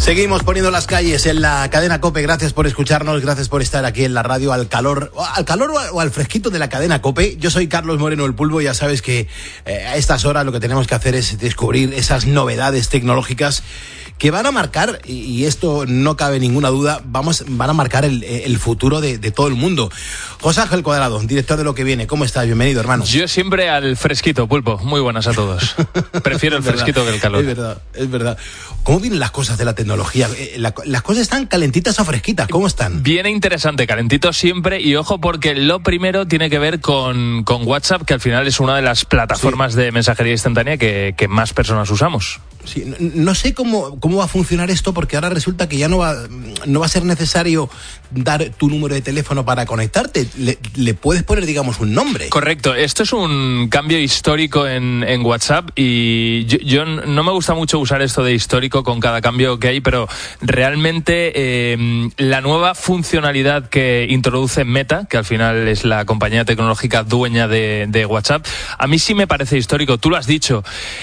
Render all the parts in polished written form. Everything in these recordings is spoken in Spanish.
Seguimos poniendo las calles en la cadena COPE. Gracias por escucharnos, gracias por estar aquí en la radio al calor o al fresquito de la cadena COPE. Yo soy Carlos Moreno el Pulpo. Ya sabes que a estas horas lo que tenemos que hacer es descubrir esas novedades tecnológicas que van a marcar, y esto no cabe ninguna duda, van a marcar el futuro de todo el mundo. José Ángel Cuadrado, director de Lo que Viene. ¿Cómo estás? Bienvenido, hermano. Yo siempre al fresquito, Pulpo. Muy buenas a todos. Prefiero el fresquito que el calor. Es verdad. ¿Cómo vienen las cosas de la tecnología? ¿Las cosas están calentitas o fresquitas? ¿Cómo están? Viene interesante, calentito siempre. Y ojo, porque lo primero tiene que ver con WhatsApp, que al final es una de las plataformas de mensajería instantánea que más personas usamos. Sí, no sé cómo va a funcionar esto, porque ahora resulta que ya no va a ser necesario dar tu número de teléfono para conectarte. Le puedes poner, digamos, un nombre. Correcto. Esto es un cambio histórico en WhatsApp, y yo no me gusta mucho usar esto de histórico con cada cambio que hay, pero realmente la nueva funcionalidad que introduce Meta, que al final es la compañía tecnológica dueña de WhatsApp, a mí sí me parece histórico. Tú lo has dicho.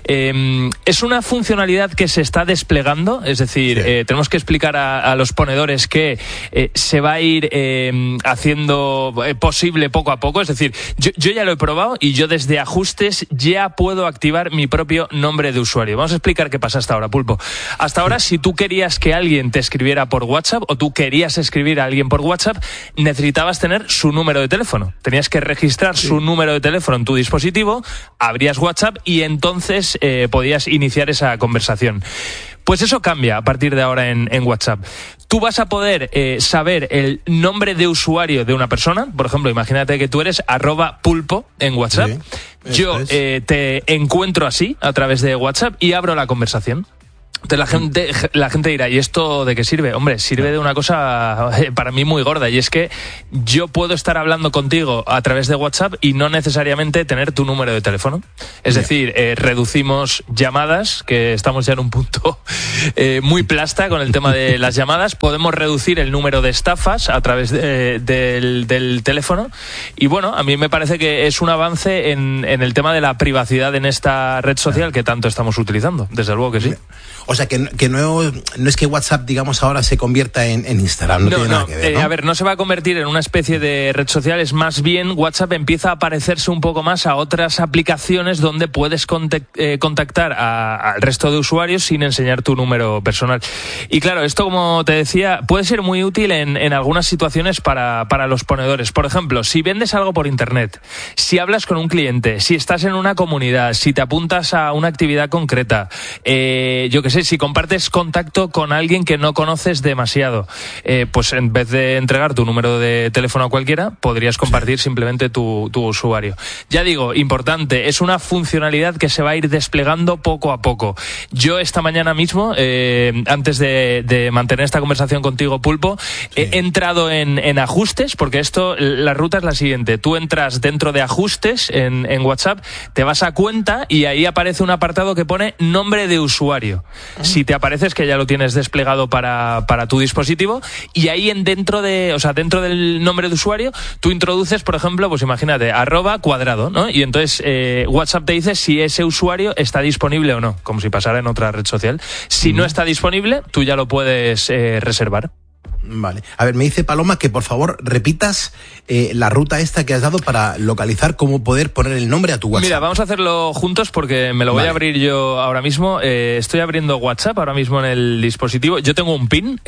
Es una funcionalidad que se está desplegando, es decir, tenemos que explicar a los ponedores que se va a ir haciendo posible poco a poco. Es decir, yo ya lo he probado y yo desde ajustes ya puedo activar mi propio nombre de usuario. Vamos a explicar qué pasa hasta ahora, Pulpo. Hasta ahora, si tú querías que alguien te escribiera por WhatsApp, o tú querías escribir a alguien por WhatsApp, necesitabas tener su número de teléfono. Tenías que registrar su número de teléfono en tu dispositivo, abrías WhatsApp y entonces podías iniciar esa conversación. Pues eso cambia a partir de ahora en WhatsApp. Tú vas a poder saber el nombre de usuario de una persona. Por ejemplo, imagínate que tú eres @pulpo en WhatsApp. Sí, yo te encuentro así a través de WhatsApp y abro la conversación. Entonces la gente dirá, ¿y esto de qué sirve? Hombre, sirve de una cosa para mí muy gorda, y es que yo puedo estar hablando contigo a través de WhatsApp y no necesariamente tener tu número de teléfono. Es decir, reducimos llamadas, que estamos ya en un punto muy plasta con el tema de las llamadas. Podemos reducir el número de estafas a través del teléfono. Y bueno, a mí me parece que es un avance en el tema de la privacidad en esta red social que tanto estamos utilizando. Desde luego que sí. O sea, que no es que WhatsApp, digamos, ahora se convierta en Instagram. No tiene nada que ver, ¿no? A ver, no se va a convertir en una especie de red social. Es más bien, WhatsApp empieza a parecerse un poco más a otras aplicaciones donde puedes contactar al resto de usuarios sin enseñar tu número personal. Y claro, esto, como te decía, puede ser muy útil en algunas situaciones para los ponedores. Por ejemplo, si vendes algo por internet, si hablas con un cliente, si estás en una comunidad, si te apuntas a una actividad concreta, yo qué sé, si compartes contacto con alguien que no conoces demasiado, pues en vez de entregar tu número de teléfono a cualquiera, podrías compartir simplemente tu usuario. Ya digo, importante, es una funcionalidad que se va a ir desplegando poco a poco. Yo esta mañana mismo, antes de mantener esta conversación contigo, Pulpo, he entrado en ajustes, porque la ruta es la siguiente. Tú entras dentro de ajustes en WhatsApp, te vas a cuenta y ahí aparece un apartado que pone nombre de usuario. Si te aparece es que ya lo tienes desplegado para tu dispositivo, y ahí dentro del nombre de usuario tú introduces, por ejemplo, pues imagínate, @cuadrado, ¿no? Y entonces WhatsApp te dice si ese usuario está disponible o no, como si pasara en otra red social. Si no está disponible, tú ya lo puedes reservar. Vale. A ver, me dice Paloma que por favor repitas la ruta esta que has dado para localizar cómo poder poner el nombre a tu WhatsApp. Mira, vamos a hacerlo juntos porque me lo voy a abrir yo ahora mismo. Estoy abriendo WhatsApp ahora mismo en el dispositivo. Yo tengo un PIN,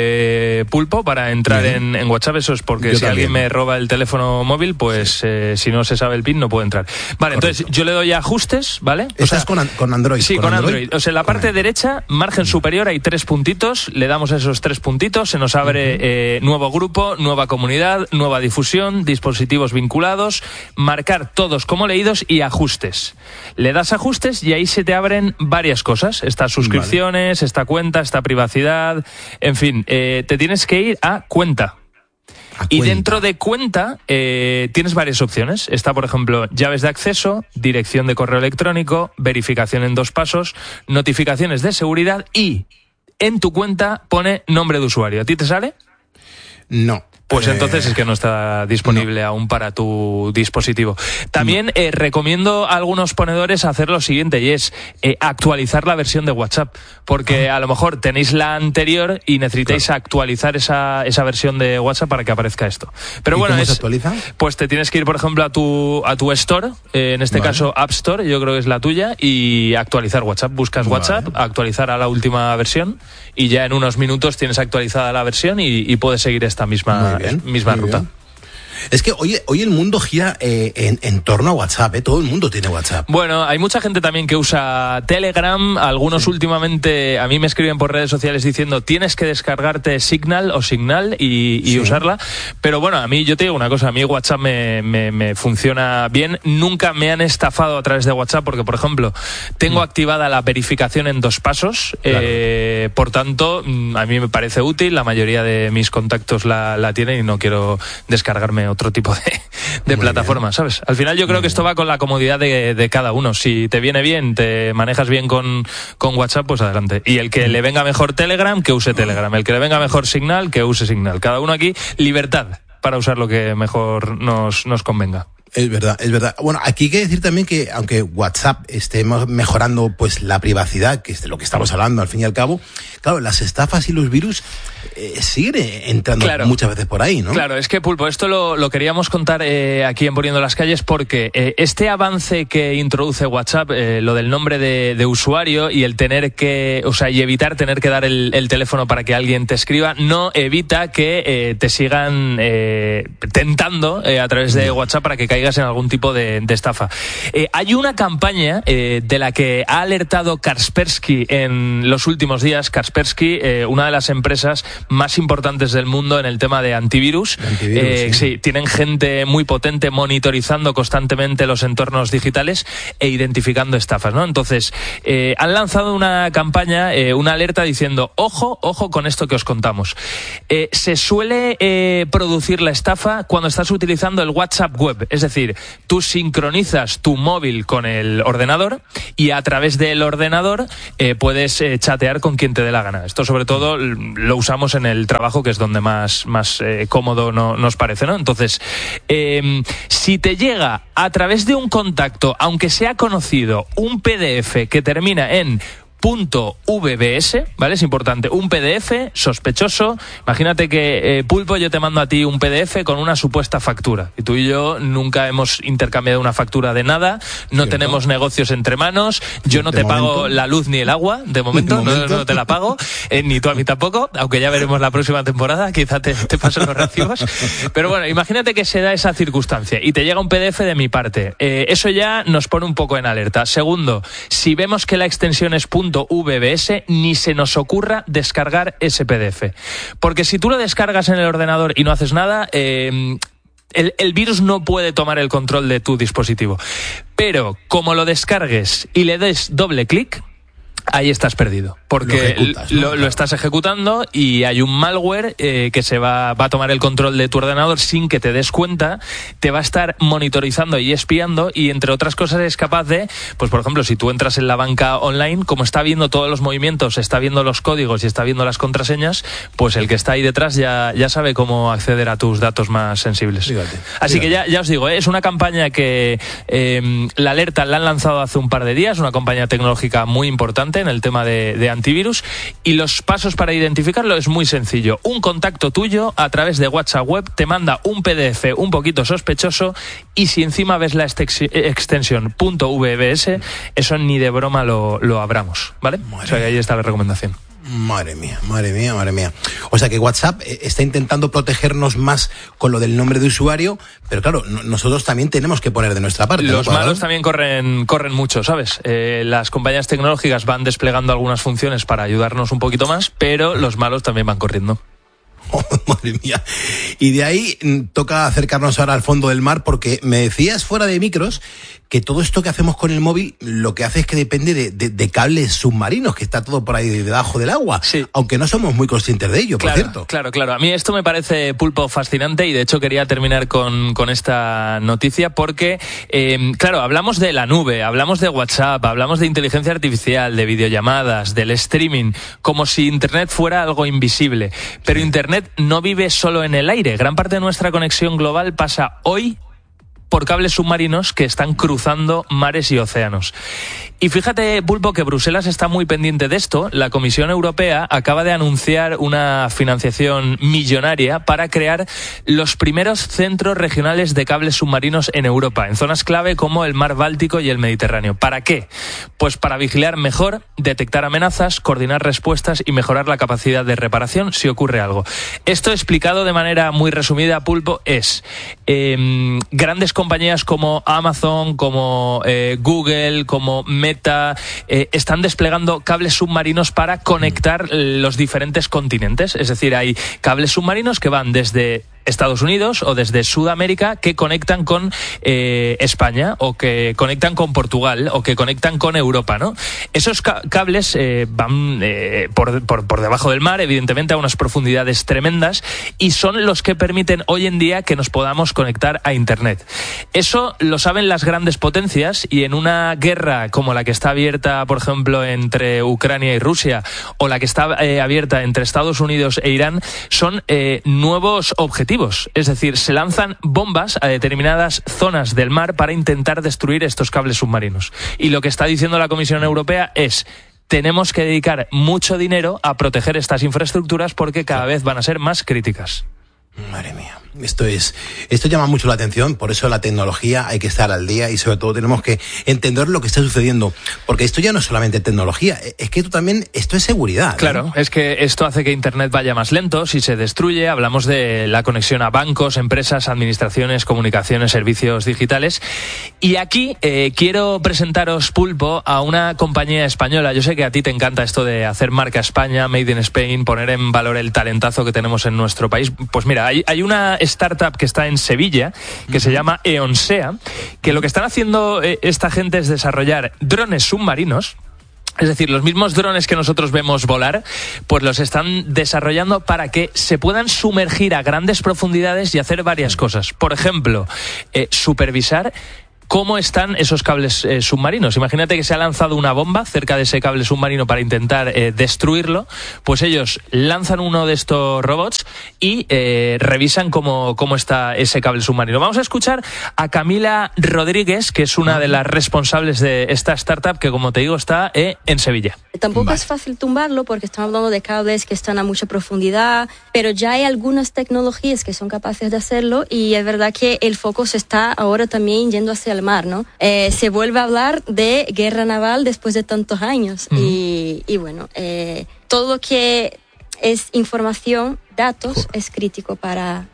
Pulpo, para entrar en WhatsApp. Eso es porque si alguien me roba el teléfono móvil, pues si no se sabe el PIN no puedo entrar. Vale, correcto. Entonces yo le doy a ajustes, ¿vale? Estás con Android. Sí, con Android. O sea, en la parte derecha, margen superior, hay 3 puntitos. Le damos a esos 3 puntitos, se nos abre nuevo grupo, nueva comunidad, nueva difusión, dispositivos vinculados, marcar todos como leídos y ajustes. Le das ajustes y ahí se te abren varias cosas. Estas suscripciones, esta cuenta, esta privacidad, en fin, te tienes que ir a cuenta. Y dentro de cuenta tienes varias opciones. Está, por ejemplo, llaves de acceso, dirección de correo electrónico, verificación en 2 pasos, notificaciones de seguridad y en tu cuenta pone nombre de usuario. ¿A ti te sale? No. Pues entonces es que no está disponible aún para tu dispositivo. También recomiendo a algunos ponedores hacer lo siguiente, y es actualizar la versión de WhatsApp, porque a lo mejor tenéis la anterior y necesitáis actualizar esa versión de WhatsApp para que aparezca esto. Pero bueno, ¿cómo se actualiza? Pues te tienes que ir, por ejemplo, a tu Store, en este caso App Store, yo creo que es la tuya, y actualizar WhatsApp. Buscas WhatsApp, actualizar a la última versión, y ya en unos minutos tienes actualizada la versión y puedes seguir esta misma ruta. Bien. Es que hoy el mundo gira en torno a WhatsApp, todo el mundo tiene WhatsApp. Bueno, hay mucha gente también que usa Telegram, algunos últimamente a mí me escriben por redes sociales diciendo tienes que descargarte Signal y usarla, pero bueno, a mí yo te digo una cosa, a mí WhatsApp me funciona bien, nunca me han estafado a través de WhatsApp porque, por ejemplo, tengo activada la verificación en 2 pasos, por tanto, a mí me parece útil, la mayoría de mis contactos la tienen y no quiero descargarme otro tipo de plataforma, ¿sabes? Al final yo creo que esto va con la comodidad de cada uno. Si te viene bien, te manejas bien con WhatsApp, pues adelante. Y el que le venga mejor Telegram, que use Telegram. El que le venga mejor Signal, que use Signal. Cada uno aquí, libertad para usar lo que mejor nos convenga. Es verdad. Bueno, aquí hay que decir también que aunque WhatsApp esté mejorando pues la privacidad, que es de lo que estamos hablando al fin y al cabo, claro, las estafas y los virus siguen entrando muchas veces por ahí, ¿no? Claro, es que, Pulpo, esto lo queríamos contar aquí en Poniendo las Calles porque este avance que introduce WhatsApp, lo del nombre de usuario y el tener que, o sea, y evitar tener que dar el teléfono para que alguien te escriba, no evita que te sigan tentando a través de WhatsApp para que caigas en algún tipo de estafa. Hay una campaña de la que ha alertado Kaspersky en los últimos días. Kaspersky, una de las empresas más importantes del mundo en el tema de antivirus. Sí, tienen gente muy potente monitorizando constantemente los entornos digitales e identificando estafas, ¿no? Entonces, han lanzado una campaña, una alerta diciendo, ojo con esto que os contamos. Se suele producir la estafa cuando estás utilizando el WhatsApp web, es decir, tú sincronizas tu móvil con el ordenador y a través del ordenador puedes chatear con quien te dé la gana. Esto sobre todo lo usamos en el trabajo, que es donde más cómodo nos parece, ¿no? Entonces, si te llega a través de un contacto, aunque sea conocido, un PDF que termina en .vbs, ¿vale? Es importante, un PDF sospechoso. Imagínate que, Pulpo, yo te mando a ti un PDF con una supuesta factura y tú y yo nunca hemos intercambiado una factura de nada, no tenemos negocios entre manos, yo no te pago la luz ni el agua, de momento. No te la pago, ni tú a mí tampoco, aunque ya veremos la próxima temporada, quizá te paso los recibos. Pero bueno, imagínate que se da esa circunstancia y te llega un PDF de mi parte. Eso ya nos pone un poco en alerta. Segundo, si vemos que la extensión es .vbs, ni se nos ocurra descargar ese PDF. Porque si tú lo descargas en el ordenador y no haces nada, el virus no puede tomar el control de tu dispositivo. Pero como lo descargues y le des doble clic, ahí estás perdido, porque lo estás ejecutando y hay un malware que se va a tomar el control de tu ordenador sin que te des cuenta, te va a estar monitorizando y espiando y, entre otras cosas, es capaz de, pues por ejemplo, si tú entras en la banca online, como está viendo todos los movimientos, está viendo los códigos y está viendo las contraseñas, pues el que está ahí detrás ya sabe cómo acceder a tus datos más sensibles. Así que ya os digo, es una campaña que la alerta la han lanzado hace un par de días, una compañía tecnológica muy importante en el tema de antivirus, y los pasos para identificarlo es muy sencillo. Un contacto tuyo a través de WhatsApp web te manda un PDF un poquito sospechoso y si encima ves la extensión .vbs, eso ni de broma lo abramos, ¿vale? O sea que ahí está la recomendación. Madre mía. O sea que WhatsApp está intentando protegernos más con lo del nombre de usuario, pero claro, nosotros también tenemos que poner de nuestra parte. Los malos también corren mucho, ¿sabes? Las compañías tecnológicas van desplegando algunas funciones para ayudarnos un poquito más, pero los malos también van corriendo. Oh, madre mía. Y de ahí toca acercarnos ahora al fondo del mar, porque me decías fuera de micros que todo esto que hacemos con el móvil lo que hace es que depende de cables submarinos, que está todo por ahí debajo del agua, sí. Aunque no somos muy conscientes de ello, por cierto. Claro. A mí esto me parece, Pulpo, fascinante, y de hecho quería terminar con esta noticia porque, claro, hablamos de la nube, hablamos de WhatsApp, hablamos de inteligencia artificial, de videollamadas, del streaming, como si Internet fuera algo invisible. Pero Internet Internet no vive solo en el aire. Gran parte de nuestra conexión global pasa hoy por cables submarinos que están cruzando mares y océanos. Y fíjate, Pulpo, que Bruselas está muy pendiente de esto. La Comisión Europea acaba de anunciar una financiación millonaria para crear los primeros centros regionales de cables submarinos en Europa, en zonas clave como el Mar Báltico y el Mediterráneo. ¿Para qué? Pues para vigilar mejor, detectar amenazas, coordinar respuestas y mejorar la capacidad de reparación si ocurre algo. Esto, explicado de manera muy resumida, Pulpo, es grandes compañías como Amazon, como Google, como Meta, están desplegando cables submarinos para conectar los diferentes continentes. Es decir, hay cables submarinos que van desde Estados Unidos o desde Sudamérica que conectan con España, o que conectan con Portugal, o que conectan con Europa, ¿no? Esos cables van por debajo del mar, evidentemente a unas profundidades tremendas, y son los que permiten hoy en día que nos podamos conectar a Internet. Eso lo saben las grandes potencias, y en una guerra como la que está abierta, por ejemplo, entre Ucrania y Rusia, o la que está abierta entre Estados Unidos e Irán, son nuevos objetivos. Es decir, se lanzan bombas a determinadas zonas del mar para intentar destruir estos cables submarinos. Y lo que está diciendo la Comisión Europea es: tenemos que dedicar mucho dinero a proteger estas infraestructuras porque cada vez van a ser más críticas. Madre mía, esto llama mucho la atención. Por eso la tecnología hay que estar al día, y sobre todo tenemos que entender lo que está sucediendo, porque esto ya no es solamente tecnología, es que esto es seguridad. Claro, es que esto hace que Internet vaya más lento si se destruye. Hablamos de la conexión a bancos, empresas, administraciones, comunicaciones, servicios digitales. Y aquí quiero presentaros, Pulpo, a una compañía española. Yo sé que a ti te encanta esto de hacer marca España, Made in Spain, poner en valor el talentazo que tenemos en nuestro país. Pues mira, hay una startup que está en Sevilla que se llama Eonsea, que lo que están haciendo esta gente es desarrollar drones submarinos. Es decir, los mismos drones que nosotros vemos volar, pues los están desarrollando para que se puedan sumergir a grandes profundidades y hacer varias cosas. Por ejemplo, supervisar cómo están esos cables submarinos. Imagínate que se ha lanzado una bomba cerca de ese cable submarino para intentar destruirlo. Pues ellos lanzan uno de estos robots y revisan cómo está ese cable submarino. Vamos a escuchar a Camila Rodríguez, que es una de las responsables de esta startup, que, como te digo, está en Sevilla. Tampoco es fácil tumbarlo porque estamos hablando de cables que están a mucha profundidad, pero ya hay algunas tecnologías que son capaces de hacerlo, y es verdad que el foco se está ahora también yendo hacia el mar, ¿no? Se vuelve a hablar de guerra naval después de tantos años. Y bueno, todo lo que es información, datos, es crítico para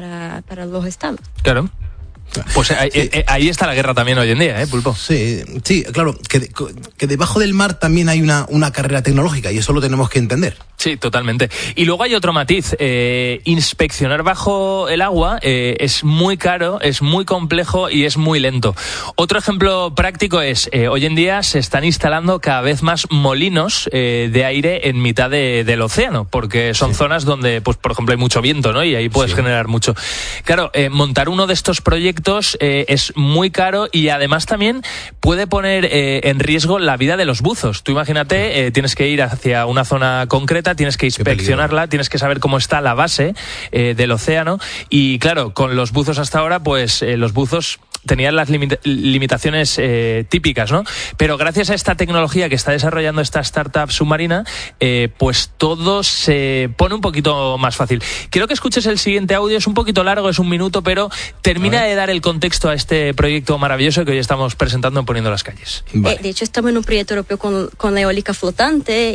los estados. Claro. Pues ahí está la guerra también hoy en día, Pulpo. Sí, claro, que debajo del mar también hay una carrera tecnológica, y eso lo tenemos que entender. Sí, totalmente. Y luego hay otro matiz. Inspeccionar bajo el agua es muy caro, es muy complejo y es muy lento. Otro ejemplo práctico es, hoy en día se están instalando cada vez más molinos de aire en mitad del océano, porque son zonas donde, pues, por ejemplo, hay mucho viento, ¿no? Y ahí puedes generar mucho. Claro, montar uno de estos proyectos es muy caro, y además también puede poner en riesgo la vida de los buzos. Tú imagínate, tienes que ir hacia una zona concreta, tienes que inspeccionarla, tienes que saber cómo está la base del océano, y claro, con los buzos hasta ahora, pues los buzos tenían las limitaciones típicas, ¿no? Pero gracias a esta tecnología que está desarrollando esta startup submarina, pues todo se pone un poquito más fácil. Quiero que escuches el siguiente audio, es un poquito largo, es 1 minuto, pero termina de dar el contexto a este proyecto maravilloso que hoy estamos presentando en Poniendo las Calles. Vale. De hecho, estamos en un proyecto europeo con la eólica flotante,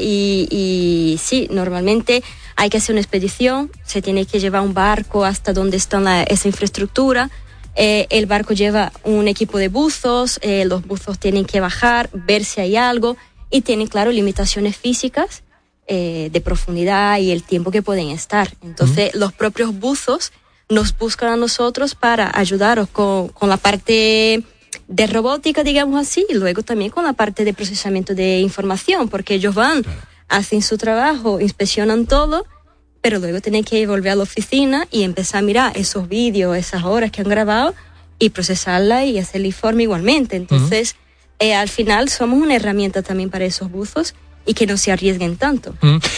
y sí, normalmente hay que hacer una expedición, se tiene que llevar un barco hasta donde está esa infraestructura. El barco lleva un equipo de buzos, los buzos tienen que bajar, ver si hay algo, y tienen, claro, limitaciones físicas de profundidad y el tiempo que pueden estar. Entonces, los propios buzos nos buscan a nosotros para ayudaros con la parte de robótica, digamos así, y luego también con la parte de procesamiento de información, porque ellos van, hacen su trabajo, inspeccionan todo, pero luego tienen que volver a la oficina y empezar a mirar esos vídeos, esas horas que han grabado, y procesarla y hacer el informe igualmente. Entonces, al final somos una herramienta también para esos buzos, y que no se arriesguen tanto.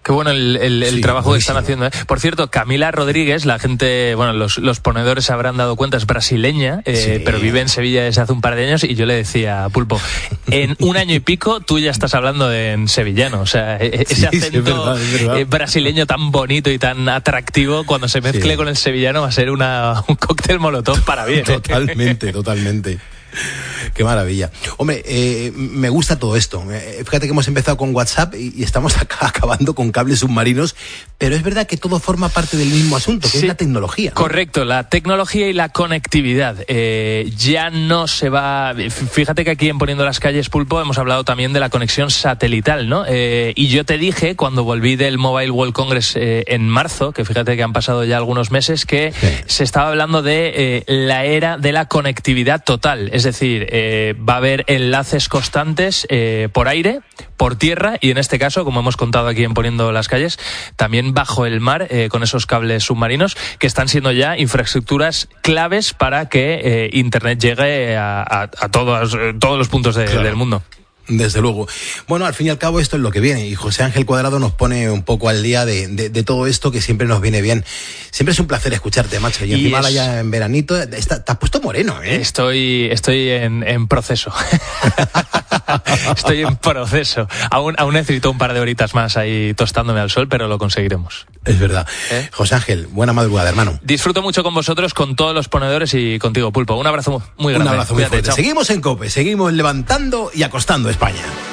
Qué bueno el trabajo que están haciendo, ¿eh? Por cierto, Camila Rodríguez, la gente, bueno, los ponedores se habrán dado cuenta, es brasileña, pero vive en Sevilla desde hace un par de años, y yo le decía a Pulpo, en un año y pico tú ya estás hablando en sevillano, o sea, ese acento es verdad. Brasileño tan bonito y tan atractivo, cuando se mezcle con el sevillano va a ser un cóctel molotov para bien. Totalmente. Qué maravilla. Hombre, me gusta todo esto. Fíjate que hemos empezado con WhatsApp y estamos acabando con cables submarinos, pero es verdad que todo forma parte del mismo asunto, que es la tecnología, ¿no? Correcto, la tecnología y la conectividad. Ya no se va... Fíjate que aquí en Poniendo las Calles, Pulpo, hemos hablado también de la conexión satelital, ¿no? Y yo te dije, cuando volví del Mobile World Congress en marzo, que fíjate que han pasado ya algunos meses, que se estaba hablando de la era de la conectividad total. Es decir, va a haber enlaces constantes por aire, por tierra y en este caso, como hemos contado aquí en Poniendo las Calles, también bajo el mar con esos cables submarinos que están siendo ya infraestructuras claves para que Internet llegue a todos los puntos del mundo. Desde luego. Bueno, al fin y al cabo esto es lo que viene y José Ángel Cuadrado nos pone un poco al día de todo esto que siempre nos viene bien. Siempre es un placer escucharte, macho. Y encima ya en veranito te has puesto moreno, ¿eh? Estoy en proceso. Estoy en proceso. Aún necesito un par de horitas más ahí tostándome al sol, pero lo conseguiremos. Es verdad. José Ángel, buena madrugada, hermano. Disfruto mucho con vosotros, con todos los ponedores y contigo, Pulpo. Un abrazo muy grande. Un abrazo muy fuerte. Chao. Seguimos en COPE, seguimos levantando y acostando España.